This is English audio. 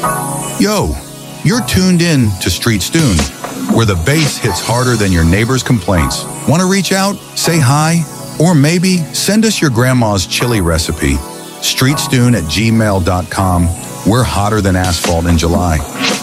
Yo, you're tuned in to Street Stoon, where the bass hits harder than your neighbor's complaints. Want to reach out, say hi, or maybe send us your grandma's chili recipe? streetstoon@gmail.com. We're hotter than asphalt in July.